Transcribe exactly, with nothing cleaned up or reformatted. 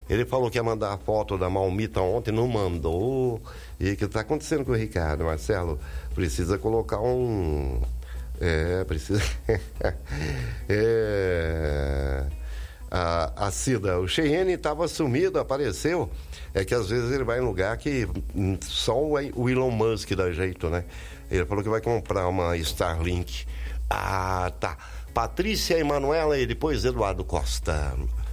Ele falou que ia mandar a foto da Malmita ontem, não mandou. E o que está acontecendo com o Ricardo, Marcelo? Precisa colocar um... É, precisa... é... A, a Cida, o Cheyenne estava sumido, apareceu. É que às vezes ele vai em lugar que só o Elon Musk dá jeito, né? Ele falou que vai comprar uma Starlink. Ah, tá. Patrícia Emanuela e depois Eduardo Costa.